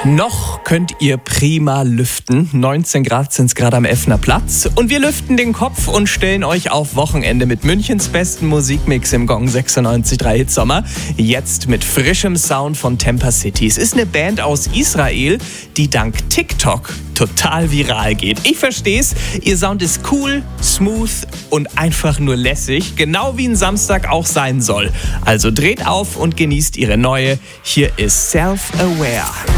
Noch könnt ihr prima lüften. 19 Grad sind es gerade am Effner Platz. Und wir lüften den Kopf und stellen euch auf Wochenende mit Münchens besten Musikmix im Gong 96.3 Hit Sommer. Jetzt mit frischem Sound von Temper City. Es ist eine Band aus Israel, die dank TikTok total viral geht. Ich versteh's, ihr Sound ist cool, smooth und einfach nur lässig. Genau wie ein Samstag auch sein soll. Also dreht auf und genießt ihre neue. Hier ist Self-Aware.